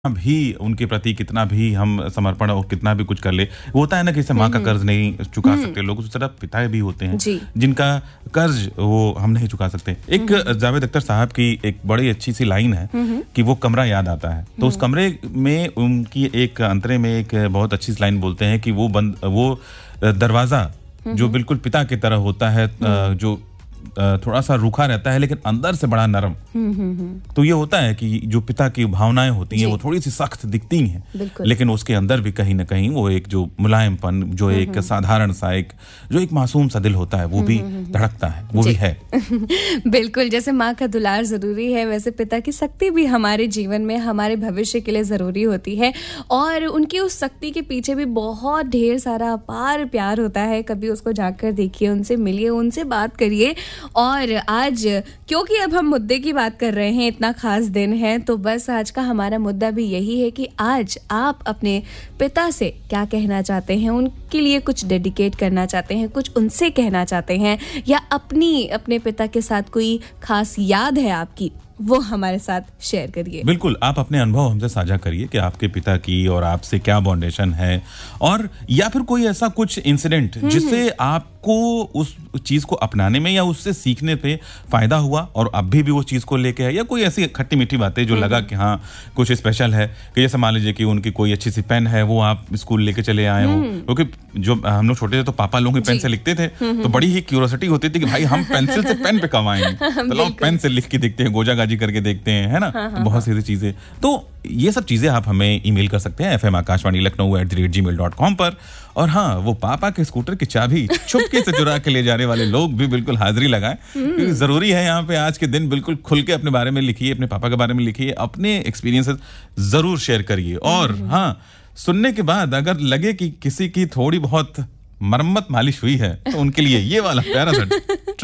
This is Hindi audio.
भी उनके प्रति कितना भी हम समर्पण और कितना भी कुछ कर ले, वो होता है ना कि जैसे माँ का कर्ज नहीं चुका सकते लोग, उस तरह पिता भी होते हैं जिनका कर्ज वो हम नहीं चुका सकते। एक जावेद अख्तर साहब की एक बड़ी अच्छी सी लाइन है कि वो कमरा याद आता है, तो उस कमरे में उनकी एक अंतरे में एक बहुत अच्छी सी लाइन बोलते हैं कि वो दरवाजा जो बिल्कुल पिता की तरह होता है, जो थोड़ा सा रूखा रहता है लेकिन अंदर से बड़ा नरम। तो ये होता है कि जो पिता की भावनाएं होती हैं वो थोड़ी सी सख्त दिखती हैं, लेकिन उसके अंदर भी कहीं ना कहीं वो एक जो मुलायमपन, जो एक साधारण सा जो एक मासूम सा दिल होता है वो भी धड़कता है, वो भी है। बिल्कुल, जैसे माँ का दुलार जरूरी है वैसे पिता की सख्ती भी हमारे जीवन में, हमारे भविष्य के लिए जरूरी होती है, और उनकी उस सख्ती के पीछे भी बहुत ढेर सारा अपार प्यार होता है। कभी उसको जाकर देखिए, उनसे मिलिए, उनसे बात करिए। और आज क्योंकि अब हम मुद्दे की बात कर रहे हैं, इतना खास दिन है, तो बस आज का हमारा मुद्दा भी यही है कि आज आप अपने पिता से क्या कहना चाहते हैं, उनके लिए कुछ डेडिकेट करना चाहते हैं, कुछ उनसे कहना चाहते हैं, या अपने पिता के साथ कोई खास याद है आपकी, वो हमारे साथ शेयर करिए। बिल्कुल, आप अपने अनुभव हमसे साझा करिए कि आपके पिता की और आपसे क्या बॉन्डेशन है, और या फिर कोई ऐसा कुछ इंसिडेंट जिससे आपको उस चीज को अपनाने में या उससे सीखने पे फायदा हुआ और अभी भी उस चीज को लेके है, या कोई ऐसी खट्टी मीठी बातें जो लगा कि हाँ कुछ स्पेशल है, कि जैसे मान लीजिए कि उनकी कोई अच्छी सी पेन है, वो आप स्कूल लेके चले आए हो, क्योंकि जो हम लोग छोटे थे तो पापा लोग पेन से लिखते थे, तो बड़ी ही क्यूरियोसिटी होती थी कि भाई हम पेंसिल से पेन पे कब आएंगे, तो पेन से लिख के देखते हैं, गोजा करके देखते हैं, है ना। तो बहुत सी चीजें, तो ये सब चीजें आप हमें ईमेल कर सकते हैं fmakashvani.lucknow@gmail.com पर। और हाँ, वो पापा के स्कूटर की चाबी चुपके से चुरा के ले जाने वाले लोग भी बिल्कुल हाजिरी लगाएं, क्योंकि जरूरी है यहाँ पे आज के दिन बिल्कुल खुल के अपने बारे में लिखिए, अपने पापा के बारे में लिखिए, अपने एक्सपीरियंसेस जरूर शेयर करिए। और हाँ, सुनने के बाद अगर लगे कि किसी की थोड़ी बहुत मरम्मत मालिश हुई है तो उनके लिए ये वाला प्यारा सा